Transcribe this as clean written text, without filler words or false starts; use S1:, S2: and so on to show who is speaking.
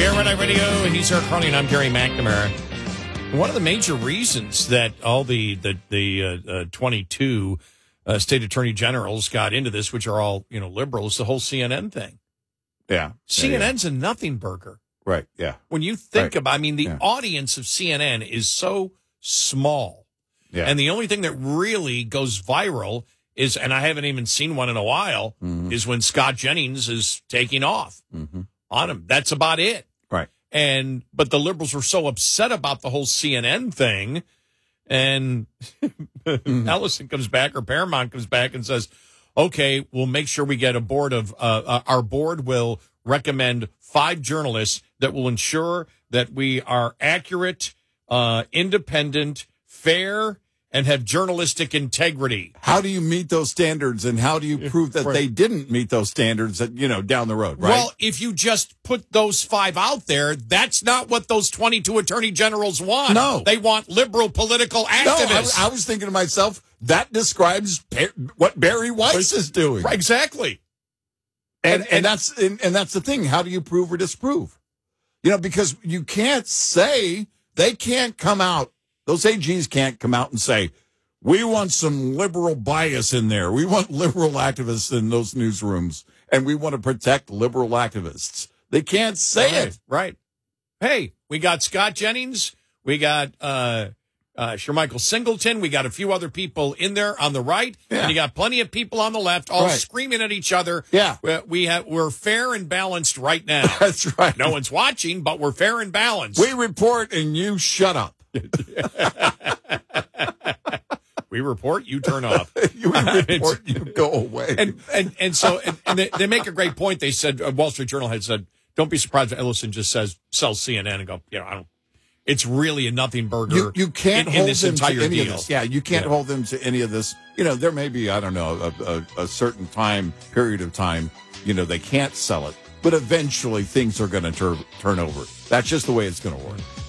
S1: Red Eye Radio, he's Eric Carney, and I'm Gary McNamara. One of the major reasons that all the 22 state attorney generals got into this, which are all liberals, the whole CNN thing.
S2: Yeah,
S1: CNN's a nothing burger.
S2: Right. Yeah.
S1: When you think about, the audience of CNN is so small, and the only thing that really goes viral is, and I haven't even seen one in a while, is when Scott Jennings is taking off on him. That's about it.
S2: Right.
S1: But the liberals were so upset about the whole CNN thing, and Ellison comes back, or Paramount comes back and says, okay, we'll make sure we get a board of, our board will recommend 5 journalists that will ensure that we are accurate, independent, fair, and have journalistic integrity.
S2: How do you meet those standards, and how do you prove that they didn't meet those standards down the road, right?
S1: Well, if you just put those 5 out there, that's not what those 22 attorney generals want.
S2: No.
S1: They want liberal political activists.
S2: No, I was thinking to myself, that describes what Barry Weiss is doing.
S1: Right, exactly.
S2: And that's the thing. How do you prove or disprove? Because you can't say, they can't come out. Those AGs can't come out and say, we want some liberal bias in there. We want liberal activists in those newsrooms, and we want to protect liberal activists. They can't say it.
S1: Right. Hey, we got Scott Jennings. We got Shermichael Singleton. We got a few other people in there on the right.
S2: Yeah.
S1: And you got plenty of people on the left all screaming at each other.
S2: Yeah.
S1: We're fair and balanced right now.
S2: That's right.
S1: No one's watching, but we're fair and balanced.
S2: We report and you shut up.
S1: We report, you turn off.
S2: You report, you go away.
S1: So they make a great point. They said, Wall Street Journal had said, don't be surprised if Ellison just says, sell CNN, and go, I don't. It's really a nothing burger.
S2: You can't hold
S1: this
S2: them
S1: entire
S2: to any
S1: deal.
S2: of this. Yeah, you can't hold them to any of this. There may be, I don't know, a certain period of time, they can't sell it. But eventually things are going to turn over. That's just the way it's going to work.